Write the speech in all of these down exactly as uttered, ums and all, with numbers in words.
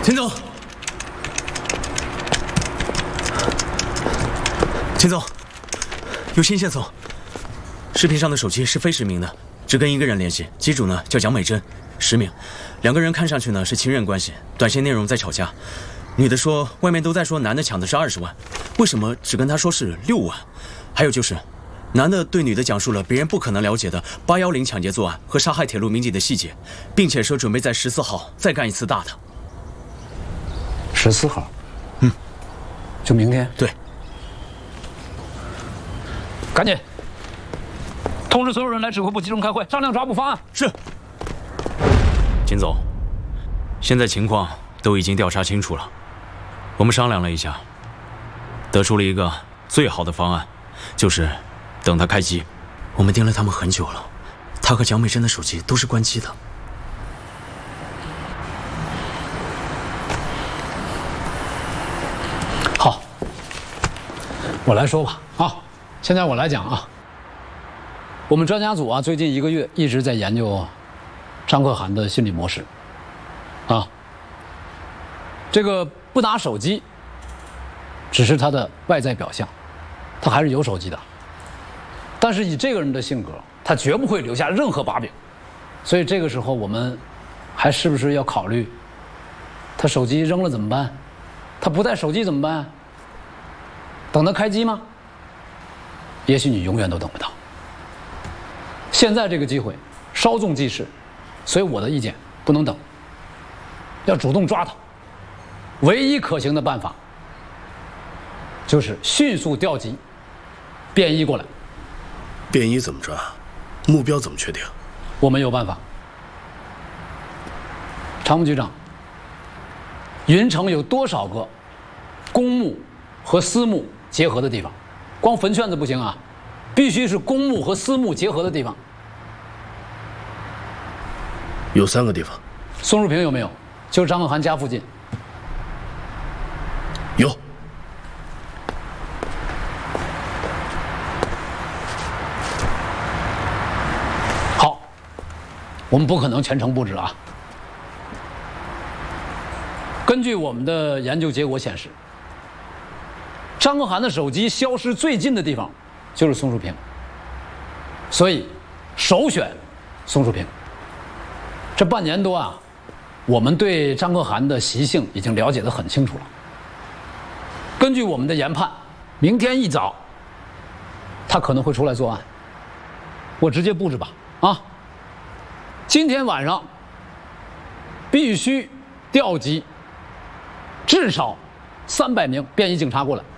秦总，秦总，有新线索。视频上的手机是非实名的，只跟一个人联系，机主呢叫蒋美珍，实名。两个人看上去呢是情人关系，短信内容在吵架。女的说外面都在说男的抢的是二十万，为什么只跟她说是六万？还有就是，男的对女的讲述了别人不可能了解的八幺零抢劫作案和杀害铁路民警的细节，并且说准备在十四号再干一次大的。 十四号， 嗯， 就明天。 对， 赶紧通知所有人来指挥部集中开会，商量抓捕方案。 是。秦总，现在情况都已经调查清楚了，我们商量了一下，得出了一个最好的方案，就是等他开机。我们盯了他们很久了，他和蒋美珍的手机都是关机的。 好，我来说吧。啊，现在我来讲啊。我们专家组啊，最近一个月一直在研究张可涵的心理模式。啊，这个不拿手机，只是他的外在表象，他还是有手机的。但是以这个人的性格，他绝不会留下任何把柄。所以这个时候，我们还是不是要考虑，他手机扔了怎么办？他不带手机怎么办？等他开机吗？也许你永远都等不到。现在这个机会稍纵即逝，所以我的意见不能等，要主动抓他。唯一可行的办法就是迅速调集便衣过来。 便衣怎么抓？目标怎么确定？ 我们有办法。常务局长，云城有多少个公墓和私墓结合的地方？光坟圈子不行啊，必须是公墓和私墓结合的地方。 有三个地方。 宋树平有没有？就是张可涵家附近。 有。 好，我们不可能全程布置啊。根据我们的研究结果显示，张可涵的手机消失最近的地方就是宋树平，所以首选宋树平。这半年多啊，我们对张可涵的习性已经了解得很清楚了。根据我们的研判，明天一早他可能会出来作案。我直接布置吧，啊！今天晚上必须调集至少三百名便衣警察过来。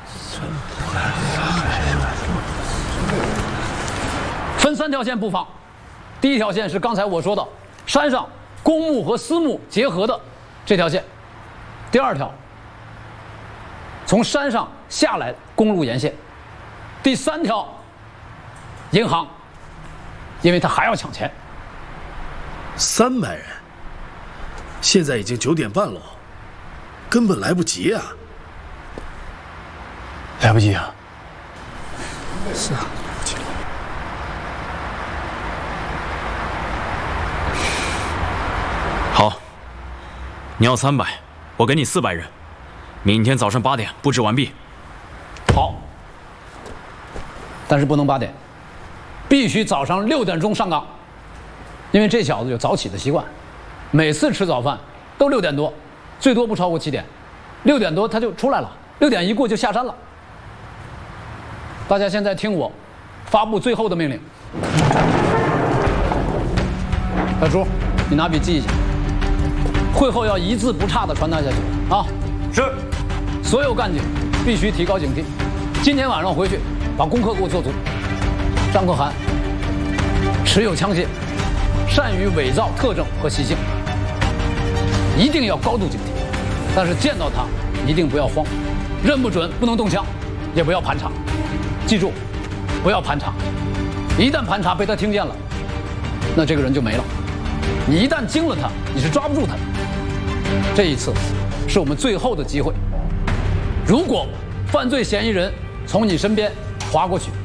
分三条线布防，第一条线是刚才我说的山上公墓和私墓结合的这条线，第二条从山上下来公路沿线，第三条银行，因为他还要抢钱。 三百人，现在已经九点半了，根本来不及啊！ 来不及啊！ 是啊。 好，你要三百，我给你四百人，明天早上八点布置完毕。 好，但是不能八点，必须早上六点钟上岗，因为这小子有早起的习惯，每次吃早饭都六点多，最多不超过七点，六点多他就出来了，六点一过就下山了。大家现在听我发布最后的命令。小朱，你拿笔记一下。会后要一字不差地传达下去啊！ 是， 所有干警必须提高警惕。今天晚上回去把功课给我做足。张可涵持有枪械，善于伪造特征和习性，一定要高度警惕。但是见到他一定不要慌，认不准不能动枪，也不要盘查。记住，不要盘查，一旦盘查被他听见了，那这个人就没了。你一旦惊了他，你是抓不住他的。这一次是我们最后的机会，如果犯罪嫌疑人从你身边划过去，